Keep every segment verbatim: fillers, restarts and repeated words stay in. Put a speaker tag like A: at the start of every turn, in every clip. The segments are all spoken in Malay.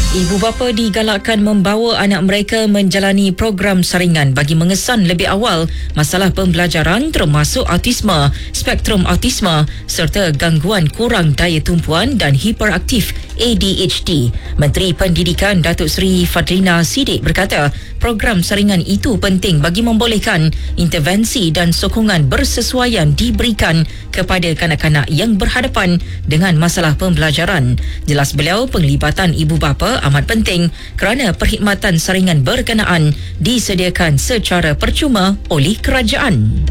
A: Ibu bapa digalakkan membawa anak mereka menjalani program saringan bagi mengesan lebih awal masalah pembelajaran termasuk autisma, spektrum autisma serta gangguan kurang daya tumpuan dan hiperaktif A D H D. Menteri Pendidikan Datuk Seri Fadlina Siddiq berkata, program saringan itu penting bagi membolehkan intervensi dan sokongan bersesuaian diberikan kepada kanak-kanak yang berhadapan dengan masalah pembelajaran. Jelas beliau, penglibatan ibu bapa amat penting kerana perkhidmatan saringan berkenaan disediakan secara percuma oleh kerajaan.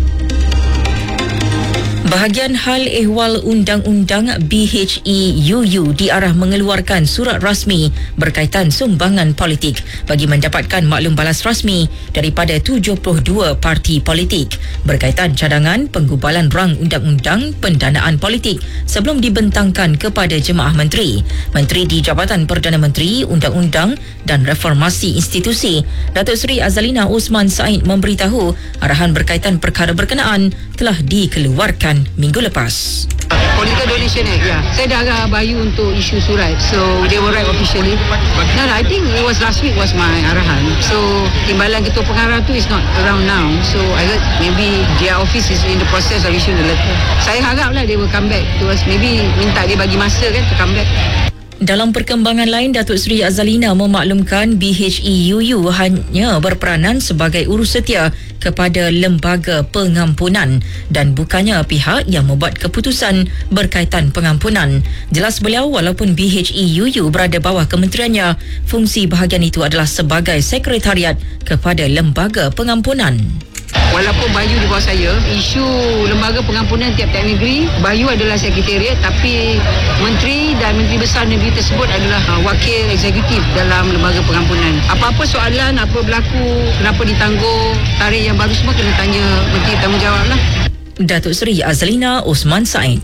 A: Bahagian Hal Ehwal Undang-Undang B H E U U diarah mengeluarkan surat rasmi berkaitan sumbangan politik bagi mendapatkan maklum balas rasmi daripada tujuh puluh dua parti politik berkaitan cadangan penggubalan rang undang-undang pendanaan politik sebelum dibentangkan kepada jemaah menteri. Menteri di Jabatan Perdana Menteri, Undang-Undang dan Reformasi Institusi, Datuk Seri Azalina Osman Said memberitahu arahan berkaitan perkara berkenaan telah dikeluarkan minggu lepas.
B: Political Donation Act, ya. Saya dah agak bayu untuk isu surat. So, they will write officially. No, no, I think it was last week was my arahan. So, timbalan ketua pengarah tu is not around now. So, I heard maybe their office is in the process of issuing the letter. Saya haraplah they will come back to us. Maybe minta dia bagi masa kan to come back.
A: Dalam perkembangan lain, Datuk Seri Azalina memaklumkan B H E U U hanya berperanan sebagai urus setia kepada lembaga pengampunan dan bukannya pihak yang membuat keputusan berkaitan pengampunan. Jelas beliau, walaupun B H E U U berada bawah kementeriannya, fungsi bahagian itu adalah sebagai sekretariat kepada lembaga pengampunan.
B: Walaupun Bayu di bawah saya, isu lembaga pengampunan tiap-tiap negeri, Bayu adalah sekretariat, tapi menteri dan menteri besar negeri tersebut adalah uh, wakil eksekutif dalam lembaga pengampunan. Apa-apa soalan, apa berlaku, kenapa ditangguh, tarikh yang baru semua kena tanya menteri tanggungjawab lah.
A: Datuk Seri Azalina Osman Said.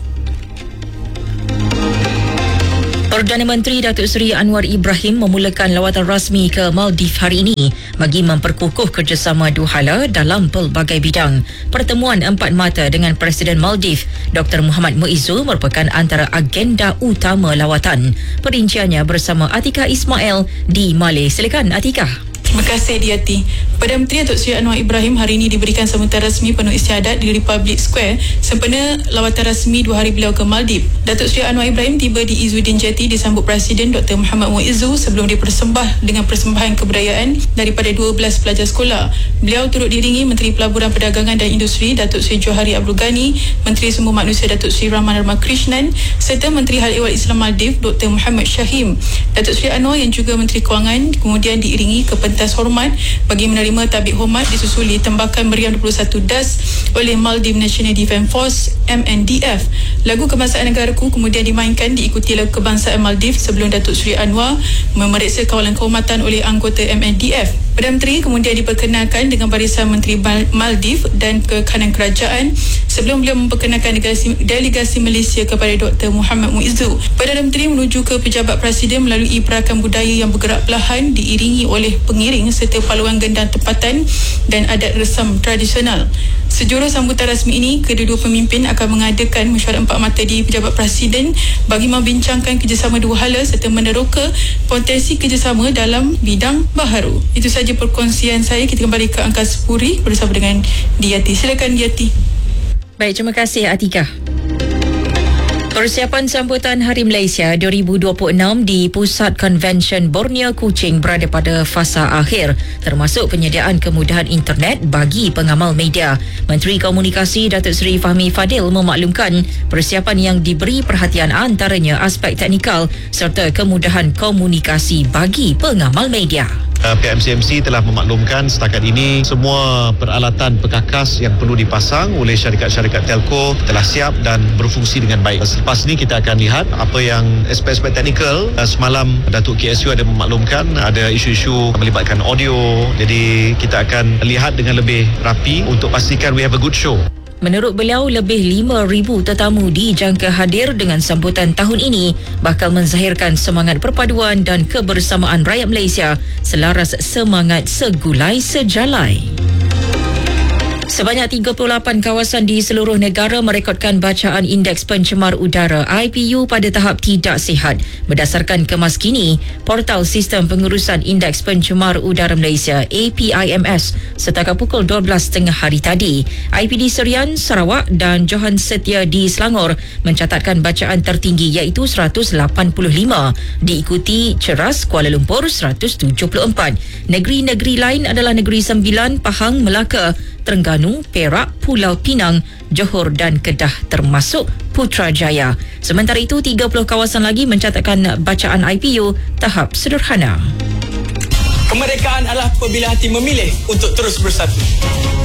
A: Perdana Menteri Datuk Seri Anwar Ibrahim memulakan lawatan rasmi ke Maldives hari ini bagi memperkukuh kerjasama dua hala dalam pelbagai bidang. Pertemuan empat mata dengan Presiden Maldives Doktor Muhammad Muizzu merupakan antara agenda utama lawatan. Perinciannya bersama Atika Ismail di Malay. Silakan Atika.
C: Terima kasih Diati. Perdana Menteri Datuk Seri Anwar Ibrahim hari ini diberikan sambutan rasmi penuh istiadat di Republic Square sempena lawatan rasmi dua hari beliau ke Maldives. Datuk Seri Anwar Ibrahim tiba di Izzuddin Jetty disambut Presiden Doktor Muhammad Muizzu sebelum dipersembah dengan persembahan kebudayaan daripada dua belas pelajar sekolah. Beliau turut diiringi Menteri Pelaburan Perdagangan dan Industri Datuk Seri Johari Abdul Ghani, Menteri Sumber Manusia Datuk Seri Rahman Ramakrishnan serta Menteri Hal Ehwal Islam Maldives Doktor Muhammad Shahim. Datuk Seri Anwar yang juga Menteri Kewangan kemudian diiringi ke pentas hormat bagi menerima tabik hormat disusuli tembakan meriam dua puluh satu das oleh Maldives National Defence Force M N D F. Lagu Kebangsaan Negaraku kemudian dimainkan diikuti lagu Kebangsaan Maldives sebelum Datuk Seri Anwar memeriksa kawalan kehormatan oleh anggota M N D F. Perdana Menteri kemudian diperkenalkan dengan barisan Menteri Maldives dan kekanan kerajaan sebelum beliau memperkenalkan delegasi, delegasi Malaysia kepada Doktor Muhammad Muizzu. Perdana Menteri menuju ke pejabat Presiden melalui perakan budaya yang bergerak perlahan diiringi oleh pengiring serta paluan gendang tempatan dan adat resam tradisional. Sejurus sambutan rasmi ini, kedua-dua pemimpin akan mengadakan mesyuarat empat mata di pejabat Presiden bagi membincangkan kerjasama dua hala serta meneroka potensi kerjasama dalam bidang baharu. Itu saja perkongsian saya. Kita kembali ke Angkasa Puri bersama dengan Diati. Silakan Diati.
A: Baik, terima kasih Atika. Persiapan sambutan Hari Malaysia dua ribu dua puluh enam di Pusat Konvensyen Borneo Kuching berada pada fasa akhir, termasuk penyediaan kemudahan internet bagi pengamal media. Menteri Komunikasi Datuk Seri Fahmi Fadil memaklumkan persiapan yang diberi perhatian antaranya aspek teknikal serta kemudahan komunikasi bagi pengamal media.
D: P M C M C telah memaklumkan setakat ini semua peralatan perkakas yang perlu dipasang oleh syarikat-syarikat telco telah siap dan berfungsi dengan baik. Selepas ini kita akan lihat apa yang aspek-aspek teknikal. Semalam Datuk K S U ada memaklumkan ada isu-isu melibatkan audio. Jadi kita akan lihat dengan lebih rapi untuk pastikan we have a good show.
A: Menurut beliau, lebih lima ribu tetamu dijangka hadir dengan sambutan tahun ini bakal menzahirkan semangat perpaduan dan kebersamaan rakyat Malaysia selaras semangat segulai sejalai. Sebanyak tiga puluh lapan kawasan di seluruh negara merekodkan bacaan Indeks Pencemar Udara I P U pada tahap tidak sihat berdasarkan kemas kini Portal Sistem Pengurusan Indeks Pencemar Udara Malaysia A P I M S setakat pukul dua belas tiga puluh hari tadi. I P D Serian, Sarawak dan Johan Setia di Selangor mencatatkan bacaan tertinggi iaitu seratus lapan puluh lima, diikuti Ceras, Kuala Lumpur seratus tujuh puluh empat. Negeri-negeri lain adalah Negeri Sembilan, Pahang, Melaka, Terengganu, Perak, Pulau Pinang, Johor dan Kedah termasuk Putrajaya. Sementara itu, tiga puluh kawasan lagi mencatatkan bacaan I P U tahap sederhana.
E: Kemerdekaan adalah apabila hati memilih untuk terus bersatu.